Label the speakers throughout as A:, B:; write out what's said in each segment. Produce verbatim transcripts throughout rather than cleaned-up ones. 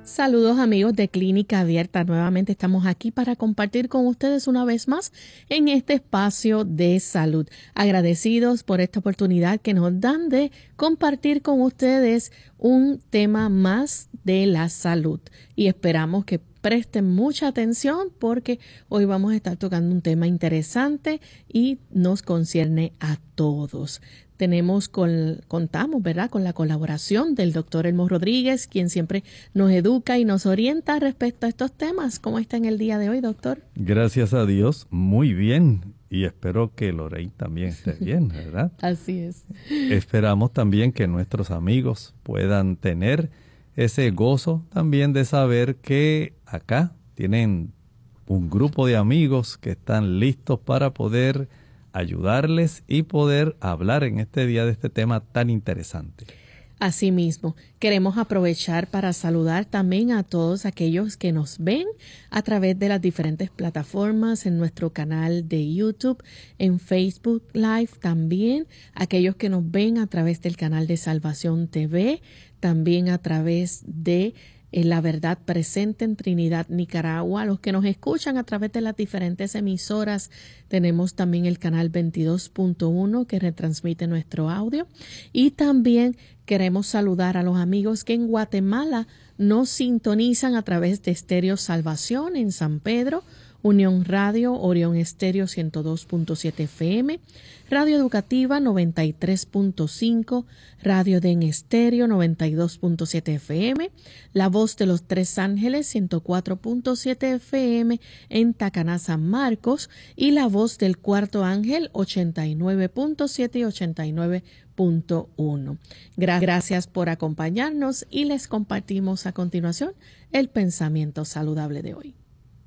A: Saludos amigos de Clínica Abierta, nuevamente estamos aquí para compartir con ustedes una vez más en este espacio de salud. Agradecidos por esta oportunidad que nos dan de compartir con ustedes un tema más de la salud y esperamos que presten mucha atención porque hoy vamos a estar tocando un tema interesante y nos concierne a todos. Tenemos con, contamos, ¿verdad?, con la colaboración del doctor Elmo Rodríguez, quien siempre nos educa y nos orienta respecto a estos temas. ¿Cómo está en el día de hoy, doctor?
B: Gracias a Dios, muy bien. Y espero que Lorraine también esté bien, ¿verdad?
A: Así es.
B: Esperamos también que nuestros amigos puedan tener ese gozo también de saber que acá tienen un grupo de amigos que están listos para poder ayudarles y poder hablar en este día de este tema tan interesante.
A: Asimismo, queremos aprovechar para saludar también a todos aquellos que nos ven a través de las diferentes plataformas en nuestro canal de YouTube, en Facebook Live también, aquellos que nos ven a través del canal de Salvación T V, también a través de La Verdad Presente en Trinidad, Nicaragua, los que nos escuchan a través de las diferentes emisoras. Tenemos también el canal veintidós punto uno que retransmite nuestro audio y también queremos saludar a los amigos que en Guatemala nos sintonizan a través de Estéreo Salvación en San Pedro, Unión Radio, Orión Estéreo ciento dos punto siete F M, Radio Educativa noventa y tres punto cinco, Radio Den Estéreo noventa y dos punto siete F M, La Voz de los Tres Ángeles ciento cuatro punto siete F M en Tacaná, San Marcos, y La Voz del Cuarto Ángel ochenta y nueve punto siete y ochenta y nueve punto uno. Gracias por acompañarnos y les compartimos a continuación el pensamiento saludable de hoy.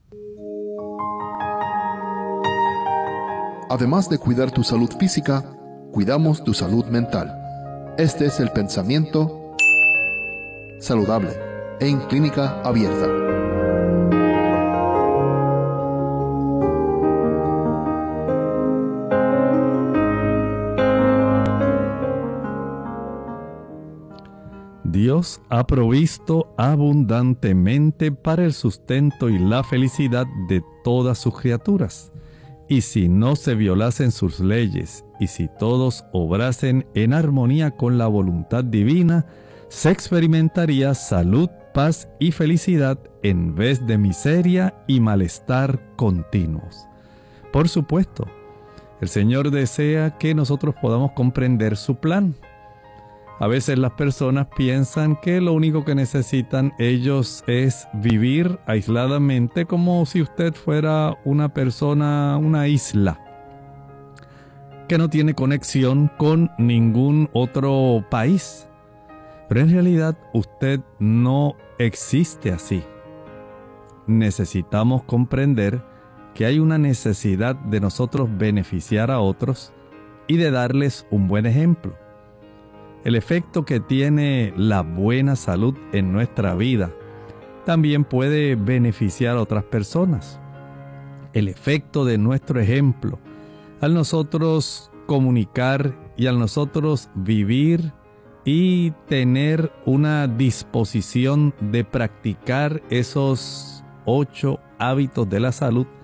C: Además de cuidar tu salud física, cuidamos tu salud mental. Este es el pensamiento saludable en Clínica Abierta.
B: Dios ha provisto abundantemente para el sustento y la felicidad de todas sus criaturas. Y si no se violasen sus leyes, y si todos obrasen en armonía con la voluntad divina, se experimentaría salud, paz y felicidad en vez de miseria y malestar continuos. Por supuesto, el Señor desea que nosotros podamos comprender su plan. A veces las personas piensan que lo único que necesitan ellos es vivir aisladamente, como si usted fuera una persona, una isla, que no tiene conexión con ningún otro país. Pero en realidad usted no existe así. Necesitamos comprender que hay una necesidad de nosotros beneficiar a otros y de darles un buen ejemplo. El efecto que tiene la buena salud en nuestra vida también puede beneficiar a otras personas. El efecto de nuestro ejemplo, al nosotros comunicar y al nosotros vivir y tener una disposición de practicar esos ocho hábitos de la salud,